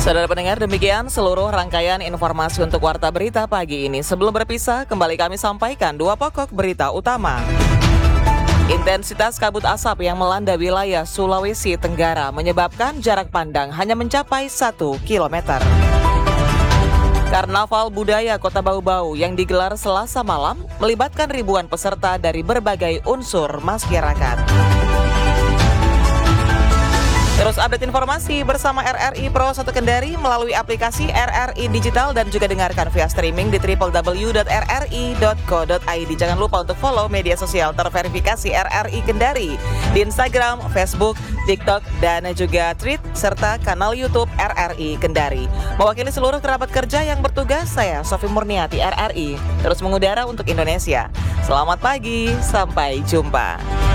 Saudara pendengar, demikian seluruh rangkaian informasi untuk Warta Berita pagi ini. Sebelum berpisah, kembali kami sampaikan 2 pokok berita utama. Intensitas kabut asap yang melanda wilayah Sulawesi Tenggara menyebabkan jarak pandang hanya mencapai 1 km. Karnaval Budaya Kota Bau-Bau yang digelar Selasa malam melibatkan ribuan peserta dari berbagai unsur masyarakat. Terus update informasi bersama RRI Pro 1 Kendari melalui aplikasi RRI Digital dan juga dengarkan via streaming di www.rri.co.id. Jangan lupa untuk follow media sosial terverifikasi RRI Kendari di Instagram, Facebook, TikTok, dan juga tweet serta kanal YouTube RRI Kendari. Mewakili seluruh kerabat kerja yang bertugas, saya Sofi Murniati RRI terus mengudara untuk Indonesia. Selamat pagi, sampai jumpa.